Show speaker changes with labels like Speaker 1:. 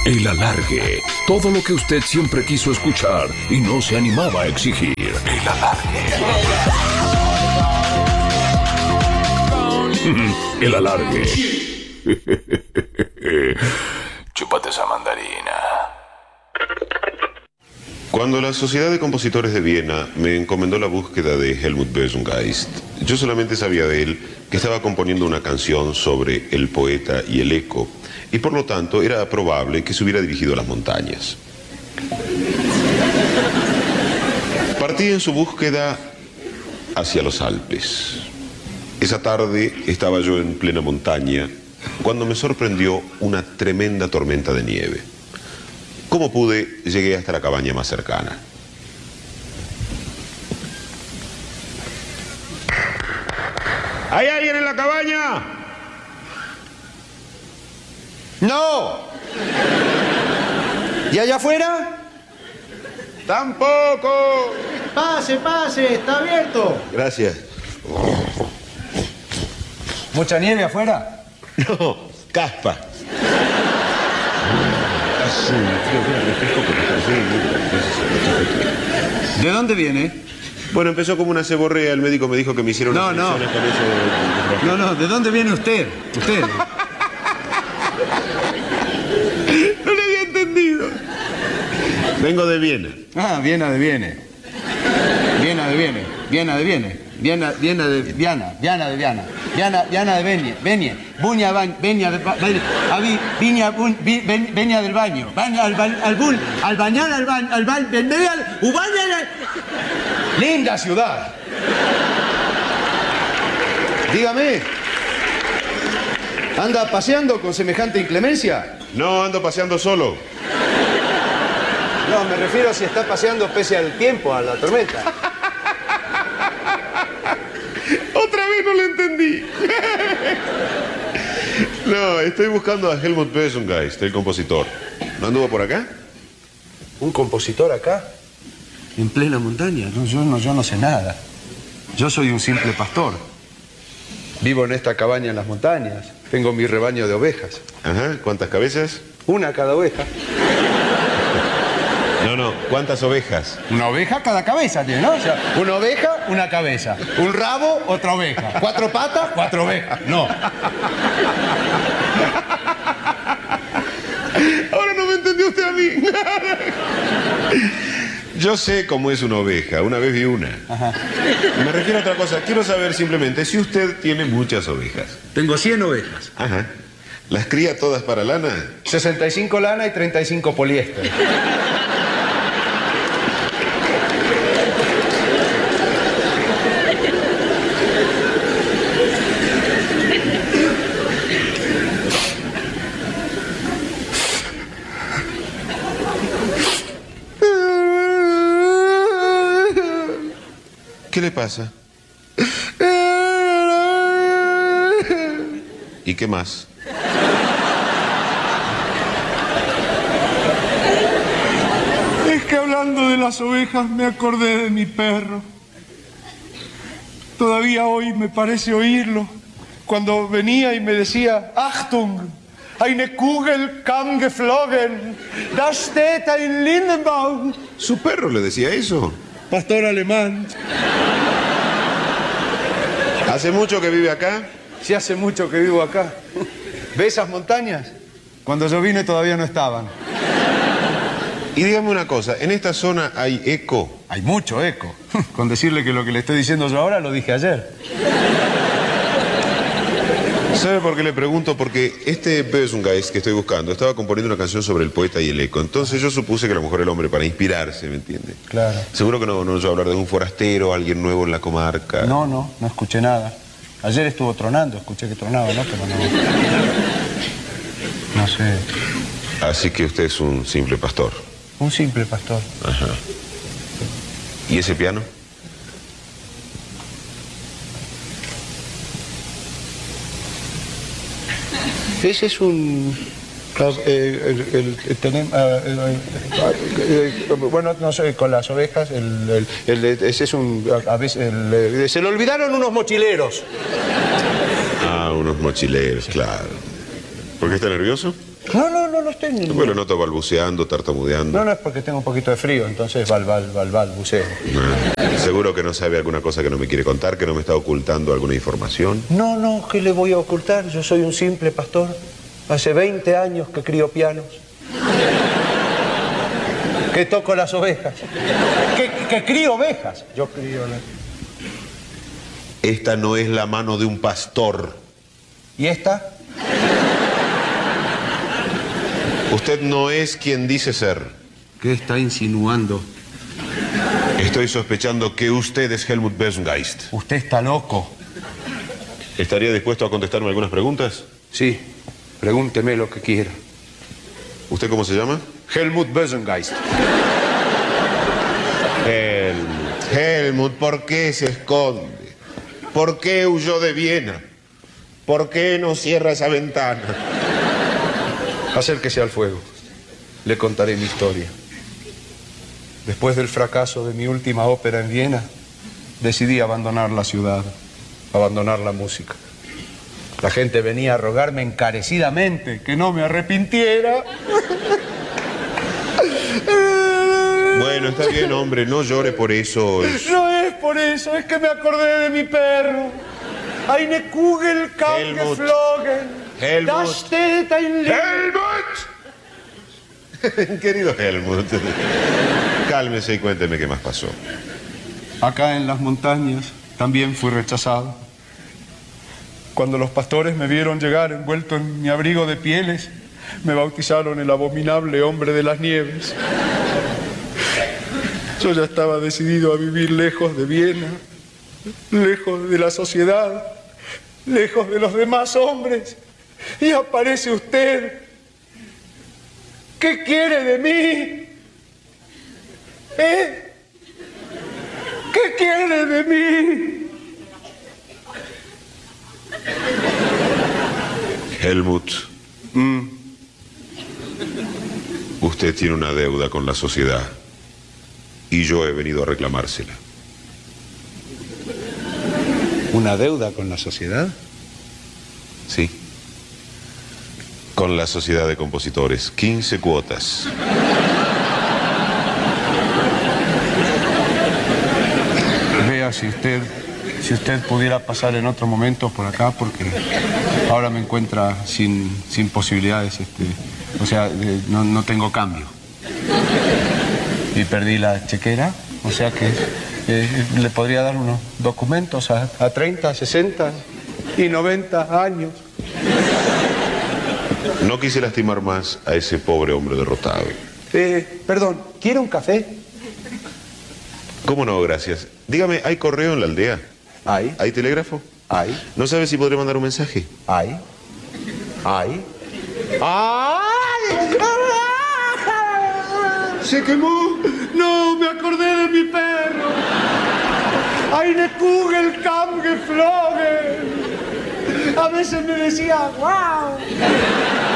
Speaker 1: El Alargue. Todo lo que usted siempre quiso escuchar y no se animaba a exigir. El Alargue. El Alargue. Chúpate esa mandarina.
Speaker 2: Cuando la Sociedad de Compositores de Viena me encomendó la búsqueda de Helmut Bösengeist, yo solamente sabía de él que estaba componiendo una canción sobre el poeta y el eco, y por lo tanto era probable que se hubiera dirigido a las montañas. Partí en su búsqueda hacia los Alpes. Esa tarde estaba yo en plena montaña cuando me sorprendió una tremenda tormenta de nieve. Como pude, llegué hasta la cabaña más cercana. ¿Hay alguien en la cabaña?
Speaker 3: ¡No! ¿Y allá afuera?
Speaker 2: ¡Tampoco!
Speaker 3: Pase, pase, está abierto.
Speaker 2: Gracias.
Speaker 3: ¿Mucha nieve afuera?
Speaker 2: No, caspa.
Speaker 3: ¿De dónde viene?
Speaker 2: Bueno, empezó como una ceborrea. El médico me dijo que me hiciera unas inyecciones con eso.
Speaker 3: No, ¿de dónde viene usted? Usted.
Speaker 2: No le había entendido. Vengo de Viena.
Speaker 3: Ah, Viena de Viena. Viena de Viena. Viena de Viena. Viena de Viana. Viana de Viana. Viana de Benia. Benia. Buña, Benia de Viña, Benia del baño. Baña al bañar al baño. Al baño. Linda ciudad. Dígame. ¿Anda paseando con semejante inclemencia?
Speaker 2: No, ando paseando solo.
Speaker 3: No, me refiero a si está paseando pese al tiempo, a la tormenta.
Speaker 2: Otra vez no le entendí. No, estoy buscando a Helmut Bösengeist, el compositor. ¿No anduvo por acá?
Speaker 3: ¿Un compositor acá? ¿En plena montaña? No, yo no sé nada. Yo soy un simple pastor. Vivo en esta cabaña en las montañas. Tengo mi rebaño de ovejas.
Speaker 2: Ajá, ¿cuántas cabezas?
Speaker 3: Una cada oveja.
Speaker 2: No, ¿cuántas ovejas?
Speaker 3: Una oveja cada cabeza tiene, ¿no? O sea, una oveja, una cabeza. Un rabo, otra oveja. 4 patas, 4 ovejas. No.
Speaker 2: Ahora no me entendió usted a mí. Yo sé cómo es una oveja. Una vez vi una.
Speaker 3: Ajá.
Speaker 2: Me refiero a otra cosa. Quiero saber simplemente si usted tiene muchas ovejas.
Speaker 3: Tengo 100 ovejas.
Speaker 2: Ajá. ¿Las cría todas para lana?
Speaker 3: 65 lana y 35 poliéster.
Speaker 2: ¿Qué le pasa? ¿Y qué más?
Speaker 4: Es que hablando de las ovejas me acordé de mi perro. Todavía hoy me parece oírlo cuando venía y me decía: Achtung, eine Kugel kam geflogen, da steht ein Lindenbaum.
Speaker 2: ¿Su perro le decía eso?
Speaker 4: Pastor alemán.
Speaker 2: ¿Hace mucho que vive acá?
Speaker 3: Sí, hace mucho que vivo acá. ¿Ve esas montañas? Cuando yo vine todavía no estaban.
Speaker 2: Y dígame una cosa, ¿en esta zona hay eco?
Speaker 3: Hay mucho eco. Con decirle que lo que le estoy diciendo yo ahora lo dije ayer.
Speaker 2: ¿Sabe por qué le pregunto? Porque este Bösengeist que estoy buscando estaba componiendo una canción sobre el poeta y el eco. Entonces yo supuse que a lo mejor el hombre para inspirarse, ¿me entiende?
Speaker 3: Claro.
Speaker 2: Seguro que no oyó hablar de un forastero, alguien nuevo en la comarca.
Speaker 3: No escuché nada. Ayer estuvo tronando, escuché que tronaba, ¿no? Pero no. No sé.
Speaker 2: Así que usted es un simple pastor.
Speaker 3: Un simple pastor.
Speaker 2: Ajá. ¿Y ese piano?
Speaker 3: Ese es un... bueno, no sé, con las ovejas, ese es un... A veces, se le olvidaron unos mochileros.
Speaker 2: Ah, unos mochileros, claro. ¿Por qué está nervioso?
Speaker 3: No estoy ni...
Speaker 2: Bueno, lo noto balbuceando, tartamudeando.
Speaker 3: No, es porque tengo un poquito de frío, entonces balbuceo.
Speaker 2: Seguro que no sabe alguna cosa que no me quiere contar, que no me está ocultando alguna información.
Speaker 3: No, ¿qué le voy a ocultar? Yo soy un simple pastor. Hace 20 años que crío pianos. Que toco las ovejas. Que crío ovejas. Yo crío las...
Speaker 2: Esta no es la mano de un pastor.
Speaker 3: ¿Y esta?
Speaker 2: Usted no es quien dice ser.
Speaker 3: ¿Qué está insinuando?
Speaker 2: Estoy sospechando que usted es Helmut Besengeist.
Speaker 3: Usted está loco.
Speaker 2: ¿Estaría dispuesto a contestarme algunas preguntas?
Speaker 3: Sí, pregúnteme lo que quiera.
Speaker 2: ¿Usted cómo se llama?
Speaker 3: Helmut Besengeist.
Speaker 2: Helmut, ¿por qué se esconde? ¿Por qué huyó de Viena? ¿Por qué no cierra esa ventana?
Speaker 3: Acérquese al fuego. Le contaré mi historia. Después del fracaso de mi última ópera en Viena, decidí abandonar la ciudad, abandonar la música. La gente venía a rogarme encarecidamente que no me arrepintiera.
Speaker 2: Bueno, está bien, hombre, no llore por eso.
Speaker 4: No es por eso, es que me acordé de mi perro. Eine Kugel kam
Speaker 2: Helmut.
Speaker 4: geflogen.
Speaker 2: Helmut.
Speaker 4: Da steht ein
Speaker 2: ¡Helmut! Querido Helmut, cálmese y cuénteme qué más pasó.
Speaker 3: Acá en las montañas también fui rechazado.
Speaker 4: Cuando los pastores me vieron llegar envuelto en mi abrigo de pieles, me bautizaron el abominable hombre de las nieves. Yo ya estaba decidido a vivir lejos de Viena, lejos de la sociedad, lejos de los demás hombres. Y aparece usted. ¿Qué quiere de mí? ¿Eh? ¿Qué quiere de mí?
Speaker 2: Helmut, usted tiene una deuda con la sociedad y yo he venido a reclamársela.
Speaker 3: ¿Una deuda con la sociedad?
Speaker 2: Sí. Con la sociedad de compositores. 15 cuotas.
Speaker 3: Vea si usted pudiera pasar en otro momento por acá, porque ahora me encuentra sin posibilidades, o sea, no tengo cambio. Y perdí la chequera, o sea que le podría dar unos documentos a 30, 60 y 90 años.
Speaker 2: No quise lastimar más a ese pobre hombre derrotado.
Speaker 3: Perdón, ¿quiere un café?
Speaker 2: ¿Cómo no? Gracias. Dígame, ¿hay correo en la aldea?
Speaker 3: Hay.
Speaker 2: ¿Hay telégrafo?
Speaker 3: Hay.
Speaker 2: ¿No sabe si podré mandar un mensaje?
Speaker 3: Hay.
Speaker 4: ¿Se quemó? No, me acordé de mi perro. Eine Kugel kam geflogen. A veces me decía, wow.